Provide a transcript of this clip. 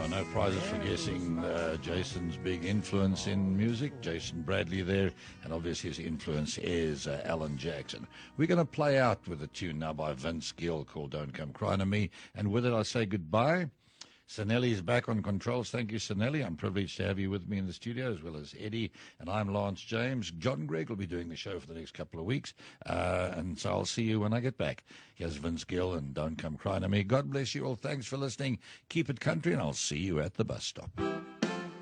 No prizes for guessing Jason's big influence in music. Jason Bradley there, and obviously his influence is Alan Jackson. We're going to play out with a tune now by Vince Gill called Don't Come Crying to Me. And with it, I say goodbye. Sanelli is back on controls. Thank you, Sanelli. I'm privileged to have you with me in the studio, as well as Eddie. And I'm Lance James. John Gregg will be doing the show for the next couple of weeks. And so I'll see you when I get back. Here's Vince Gill and Don't Come Crying to Me. God bless you all. Thanks for listening. Keep it country, and I'll see you at the bus stop.